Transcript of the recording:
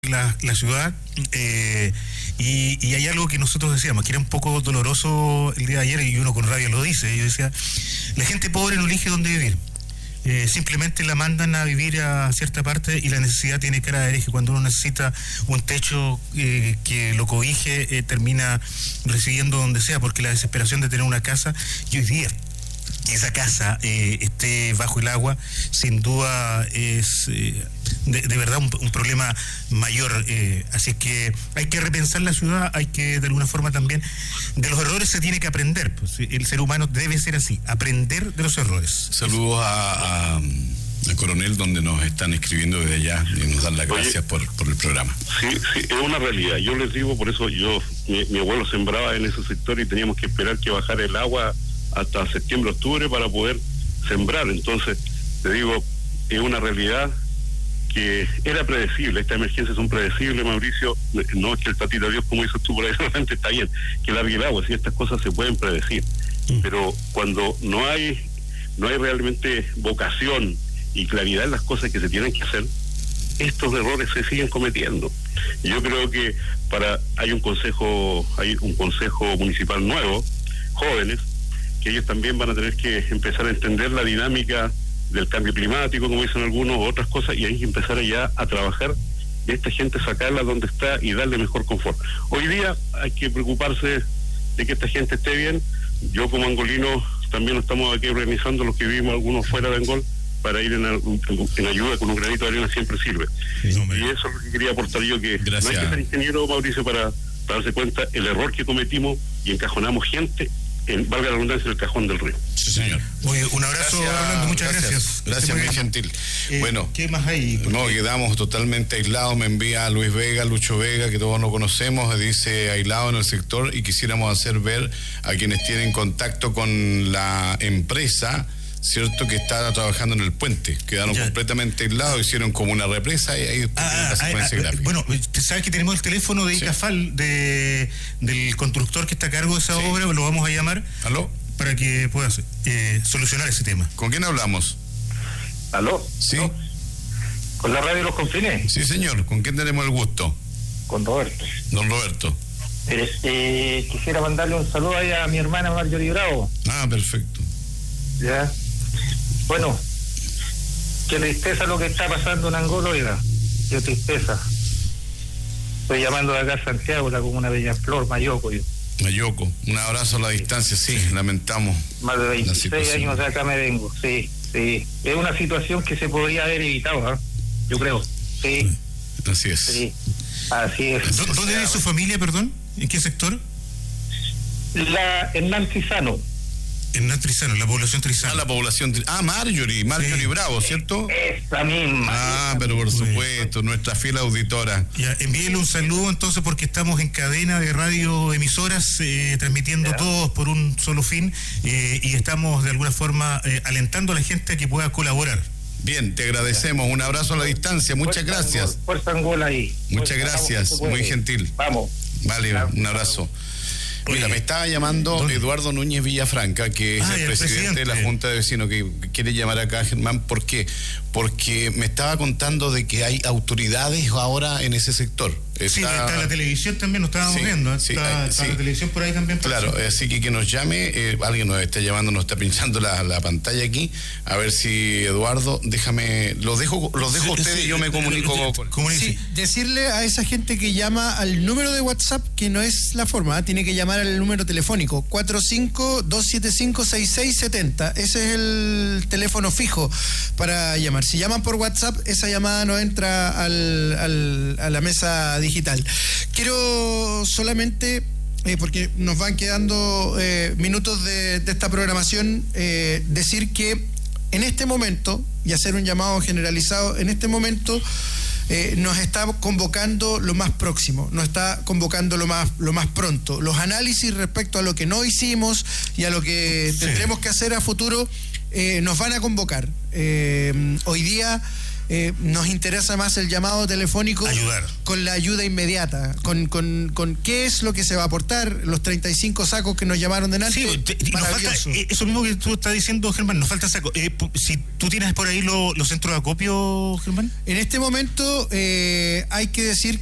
la ciudad, y hay algo que nosotros decíamos, que era un poco doloroso el día de ayer, y uno con rabia lo dice. Yo decía, la gente pobre no elige dónde vivir. Simplemente la mandan a vivir a cierta parte y la necesidad tiene cara de hereje. Cuando uno necesita un techo que lo cobije, termina residiendo donde sea, porque la desesperación de tener una casa, y hoy día esa casa esté bajo el agua, sin duda es de verdad un problema mayor. Así que hay que repensar la ciudad, hay que de alguna forma también, de los errores se tiene que aprender, pues, el ser humano debe ser así, aprender de los errores. Saludos al coronel, donde nos están escribiendo desde allá y nos dan las gracias por el programa. Sí, es una realidad. Yo les digo, por eso mi abuelo sembraba en ese sector y teníamos que esperar que bajara el agua hasta septiembre, octubre para poder sembrar. Entonces, te digo, es una realidad que era predecible. Estas emergencias son predecibles, Mauricio. No es que el tatito Dios, como dices tú por ahí, realmente está bien, que largue el agua, si estas cosas se pueden predecir. Pero cuando no hay realmente vocación y claridad en las cosas que se tienen que hacer, estos errores se siguen cometiendo. Yo creo que hay un consejo municipal nuevo, jóvenes, que ellos también van a tener que empezar a entender la dinámica del cambio climático, como dicen algunos, u otras cosas, y hay que empezar ya a trabajar de esta gente, sacarla donde está y darle mejor confort. Hoy día hay que preocuparse de que esta gente esté bien. Yo como angolino también estamos aquí organizando, los que vivimos algunos fuera de Angol, para ir en ayuda, con un granito de arena siempre sirve. Sí, y eso es lo que quería aportar yo, que gracias. No hay que ser ingeniero, Mauricio, para darse cuenta el error que cometimos y encajonamos gente, valga la redundancia, en el cajón del río. Sí, señor. Oye, un abrazo, Orlando, muchas gracias. Gracias, muy gentil. Bueno, ¿qué más hay? No, quedamos totalmente aislados. Me envía Luis Vega, Lucho Vega, que todos no conocemos, dice aislado en el sector, y quisiéramos hacer ver a quienes tienen contacto con la empresa, cierto, que está trabajando en el puente. Quedaron completamente aislados, hicieron como una represa y ahí la secuencia gráfica. Bueno, sabes que tenemos el teléfono de ICAFAL, del constructor que está a cargo de esa obra, lo vamos a llamar. ¿Aló? Para que puedas solucionar ese tema. ¿Con quién hablamos? ¿Aló? Sí. ¿No? ¿Con la radio Los Confines? Sí, señor. ¿Con quién tenemos el gusto? Con Roberto. Don Roberto. Quisiera mandarle un saludo ahí a mi hermana Marjorie Bravo. Ah, perfecto. Ya. Bueno, qué tristeza lo que está pasando en Angola, oiga. Qué tristeza. Estoy llamando de acá a Santiago, la comuna de Villaflor, Mayoco. Mayoco, un abrazo a la distancia, sí, lamentamos. Más de 26 años de acá me vengo, sí. Es una situación que se podría haber evitado, yo creo. Sí. Así es. Sí, así es. ¿Dónde vive su familia, perdón? ¿En qué sector? Hernán Trizano. Hernán Trizano, la población Trizano. La población. Marjorie sí. Bravo, ¿cierto? Esa misma. Pero por supuesto, nuestra fiel auditora. Ya, envíele un saludo entonces, porque estamos en cadena de radioemisoras, transmitiendo todos por un solo fin, y estamos de alguna forma alentando a la gente a que pueda colaborar. Bien, te agradecemos. Un abrazo a la distancia. Muchas gracias. Fuerza Angola ahí. Muchas gracias. Muy gentil. Vamos. Vale, un abrazo. Mira, me estaba llamando Eduardo Núñez Villafranca, que es el presidente de la Junta de Vecinos, que quiere llamar acá a Germán. ¿Por qué? Porque me estaba contando de que hay autoridades ahora en ese sector. Está la televisión también, nos estábamos viendo. Está la televisión por ahí también. Claro, así que nos llame, alguien nos está llamando, nos está pinchando la pantalla aquí, a ver si Eduardo, déjame, los dejo a ustedes y yo me comunico con... Sí, decirle a esa gente que llama al número de WhatsApp que no es la forma, tiene que llamar al número telefónico 45-275-6670. Ese es el teléfono fijo para llamar. Si llaman por WhatsApp, esa llamada no entra a la mesa digital. Quiero solamente, porque nos van quedando minutos de esta programación, decir que en este momento, y hacer un llamado generalizado, en este momento nos está convocando lo más próximo, nos está convocando lo más pronto. Los análisis respecto a lo que no hicimos y a lo que tendremos que hacer a futuro nos van a convocar. Hoy día nos interesa más el llamado telefónico. Ayudar. Con la ayuda inmediata, con qué es lo que se va a aportar, los 35 sacos que nos llamaron delante. Sí, y nos falta, eso mismo que tú estás diciendo, Germán, nos falta saco. Si tú tienes por ahí los centros de acopio, Germán. En este momento hay que decir